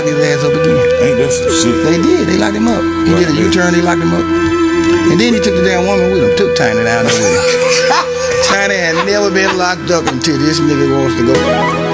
locked his ass up again. Ain't that some shit? They did. They locked him up. He did a U-turn. They locked him up. And then he took the damn woman with him. Took Tiny down there with him. Tiny had never been locked up until this nigga wants to go.